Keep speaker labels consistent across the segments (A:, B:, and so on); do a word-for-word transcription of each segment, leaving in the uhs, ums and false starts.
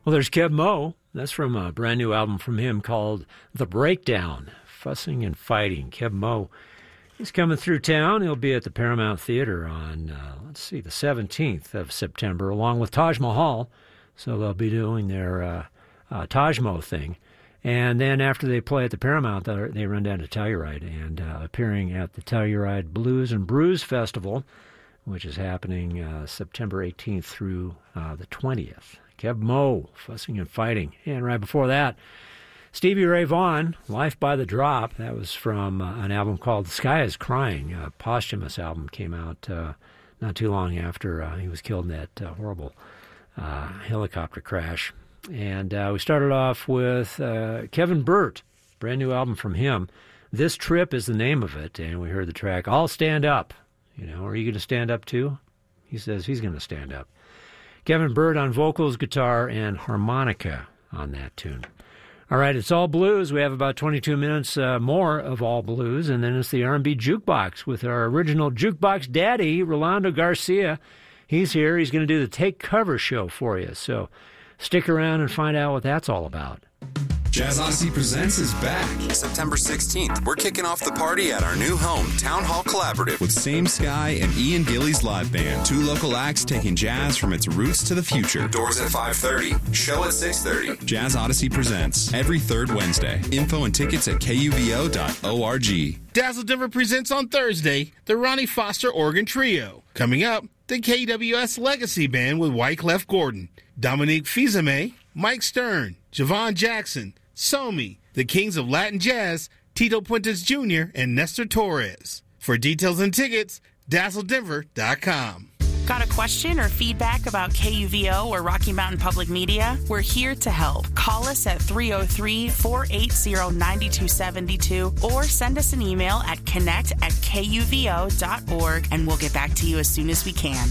A: Well, there's Keb Mo. That's from a brand new album from him called The Breakdown, Fussing and Fighting. Keb Mo, he's coming through town. He'll be at the Paramount Theater on, uh, let's see, the seventeenth of September, along with Taj Mahal. So they'll be doing their uh, uh, Taj Mo thing. And then after they play at the Paramount, they run down to Telluride and uh, appearing at the Telluride Blues and Brews Festival, which is happening uh, September eighteenth through uh, the twentieth. Keb Mo, Fussing and Fighting. And right before that, Stevie Ray Vaughan, Life by the Drop. That was from uh, an album called The Sky is Crying. A posthumous album came out uh, not too long after uh, he was killed in that uh, horrible uh, helicopter crash. And uh, we started off with uh, Kevin Burt, brand new album from him. This Trip is the name of it, and we heard the track, I'll Stand Up. You know, are you going to stand up too? He says he's going to stand up. Kevin Burt on vocals, guitar, and harmonica on that tune. All right, it's all blues. We have about twenty-two minutes uh, more of all blues, and then it's the R and B Jukebox with our original Jukebox daddy, Rolando Garcia. He's here. He's going to do the Take Cover show for you, so stick around and find out what that's all about.
B: Jazz Odyssey Presents is back.
C: September sixteenth, we're kicking off the party at our new home, Town Hall Collaborative.
B: With Same Sky and Ian Gillies Live Band. Two local acts taking jazz from its roots to the future.
C: Doors at five thirty. Show at six thirty.
B: Jazz Odyssey Presents. Every third Wednesday. Info and tickets at K U V O dot org.
D: Dazzle Denver presents on Thursday, the Ronnie Foster Organ Trio. Coming up, the K W S Legacy Band with Wyclef Gordon, Dominique Fils-Aimé, Mike Stern, Javon Jackson, Somi, the Kings of Latin Jazz, Tito Puentes Junior, and Nestor Torres. For details and tickets, dazzle denver dot com.
E: Got a question or feedback about K U V O or Rocky Mountain Public Media? We're here to help. Call us at three oh three, four eight zero, nine two seven two or send us an email at connect at K U V O dot org, and we'll get back to you as soon as we can.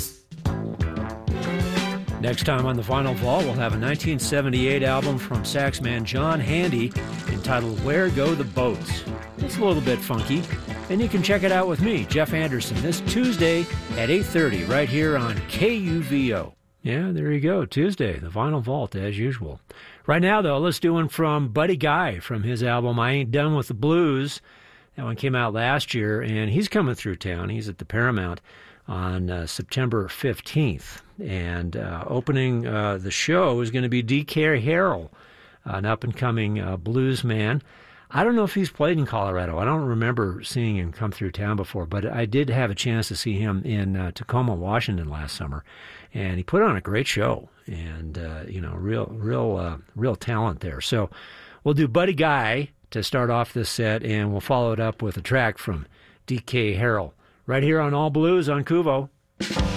A: Next time on the Vinyl Vault, we'll have a nineteen seventy-eight album from saxman John Handy entitled Where Go the Boats. It's a little bit funky, and you can check it out with me, Jeff Anderson, this Tuesday at eight thirty right here on K U V O. Yeah, there you go, Tuesday, the Vinyl Vault as usual. Right now, though, let's do one from Buddy Guy from his album I Ain't Done With the Blues. That one came out last year, and he's coming through town. He's at the Paramount on uh, September fifteenth. And uh, opening uh, the show is going to be D K Harrell, an up-and-coming uh, blues man. I don't know if he's played in Colorado. I don't remember seeing him come through town before, but I did have a chance to see him in uh, Tacoma, Washington last summer, and he put on a great show, and, uh, you know, real, real, uh, real talent there. So we'll do Buddy Guy to start off this set, and we'll follow it up with a track from D K Harrell right here on All Blues on Kuvo.